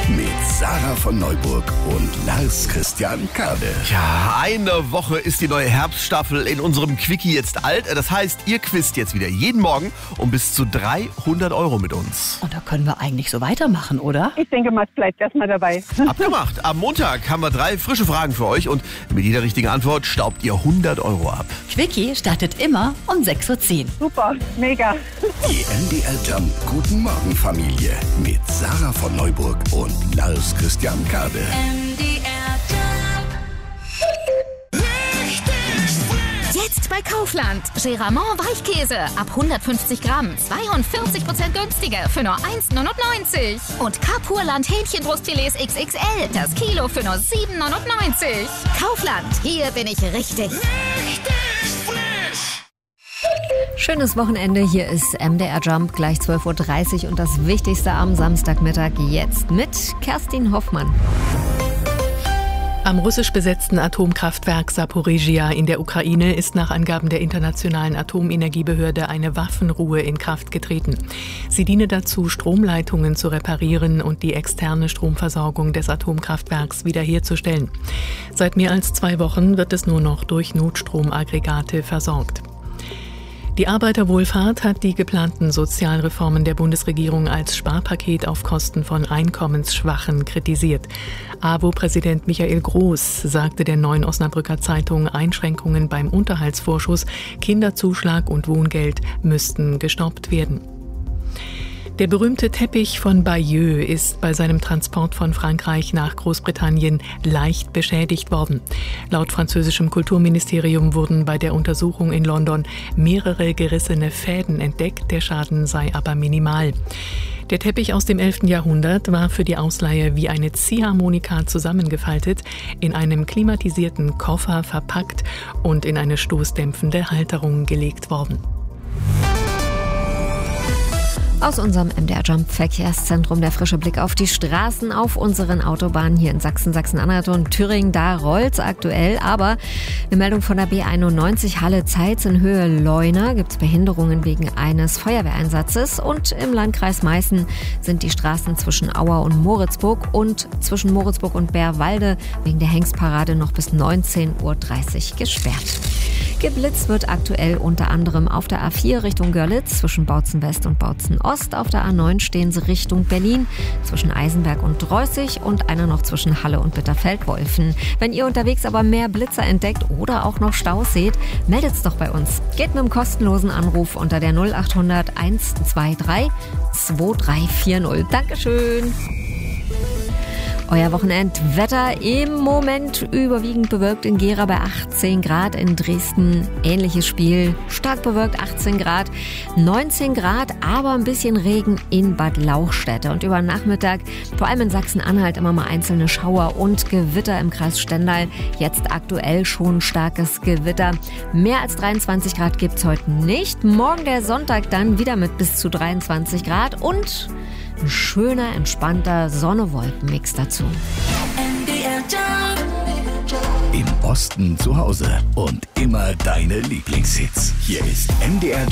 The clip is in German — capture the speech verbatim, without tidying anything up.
mit Sarah von Neuburg und Lars Christian Kade. Ja, eine Woche ist die neue Herbststaffel in unserem Quickie jetzt alt. Das heißt, ihr quizt jetzt wieder jeden Morgen um bis zu dreihundert Euro mit uns. Und da können wir eigentlich so weitermachen, oder? Ich denke, Max bleibt erstmal dabei. Abgemacht. Am Montag haben wir drei frische Fragen für euch und mit jeder richtigen Antwort staubt ihr hundert Euro ab. Quickie startet immer um sechs Uhr zehn. Super, mega. Die M D R Jump Guten Morgen Familie mit Sarah von Neuburg und Lars Christian Kade. M D R Jump. Jetzt bei Kaufland. Geramont Weichkäse ab hundertfünfzig Gramm. zweiundvierzig Prozent günstiger für nur eins neunundneunzig. Und Kapurland Hähnchenbrustfilets X X L. Das Kilo für nur sieben neunundneunzig. Kaufland. Hier bin ich richtig. Schönes Wochenende, hier ist M D R Jump, gleich zwölf Uhr dreißig und das Wichtigste am Samstagmittag jetzt mit Kerstin Hoffmann. Am russisch besetzten Atomkraftwerk Saporizhia in der Ukraine ist nach Angaben der Internationalen Atomenergiebehörde eine Waffenruhe in Kraft getreten. Sie diene dazu, Stromleitungen zu reparieren und die externe Stromversorgung des Atomkraftwerks wiederherzustellen. Seit mehr als zwei Wochen wird es nur noch durch Notstromaggregate versorgt. Die Arbeiterwohlfahrt hat die geplanten Sozialreformen der Bundesregierung als Sparpaket auf Kosten von Einkommensschwachen kritisiert. A W O-Präsident Michael Groß sagte der Neuen Osnabrücker Zeitung, Einschränkungen beim Unterhaltsvorschuss, Kinderzuschlag und Wohngeld müssten gestoppt werden. Der berühmte Teppich von Bayeux ist bei seinem Transport von Frankreich nach Großbritannien leicht beschädigt worden. Laut französischem Kulturministerium wurden bei der Untersuchung in London mehrere gerissene Fäden entdeckt, der Schaden sei aber minimal. Der Teppich aus dem elften Jahrhundert war für die Ausleihe wie eine Ziehharmonika zusammengefaltet, in einem klimatisierten Koffer verpackt und in eine stoßdämpfende Halterung gelegt worden. Aus unserem M D R Jump Verkehrszentrum der frische Blick auf die Straßen auf unseren Autobahnen hier in Sachsen, Sachsen-Anhalt und Thüringen. Da rollt's aktuell, aber eine Meldung von der B einundneunzig Halle-Zeitz in Höhe Leuna gibt's Behinderungen wegen eines Feuerwehreinsatzes und im Landkreis Meißen sind die Straßen zwischen Auer und Moritzburg und zwischen Moritzburg und Bärwalde wegen der Hengstparade noch bis neunzehn Uhr dreißig gesperrt. Geblitzt wird aktuell unter anderem auf der A vier Richtung Görlitz zwischen Bautzen West und Bautzen Ost. Auf der A neun stehen sie Richtung Berlin zwischen Eisenberg und Dreußig und einer noch zwischen Halle und Bitterfeld-Wolfen. Wenn ihr unterwegs aber mehr Blitzer entdeckt oder auch noch Staus seht, meldet's doch bei uns. Geht mit einem kostenlosen Anruf unter der null acht hundert eins zwei drei zwei drei vier null. Dankeschön. Euer Wochenendwetter im Moment überwiegend bewölkt in Gera bei achtzehn Grad, in Dresden ähnliches Spiel, stark bewölkt achtzehn Grad, neunzehn Grad, aber ein bisschen Regen in Bad Lauchstätte und über Nachmittag vor allem in Sachsen-Anhalt immer mal einzelne Schauer und Gewitter im Kreis Stendal, jetzt aktuell schon starkes Gewitter. Mehr als dreiundzwanzig Grad gibt's heute nicht, morgen der Sonntag dann wieder mit bis zu dreiundzwanzig Grad und ein schöner, entspannter Sonne-Wolken-Mix dazu. M D R Jump. Im Osten zu Hause und immer deine Lieblingshits. Hier ist M D R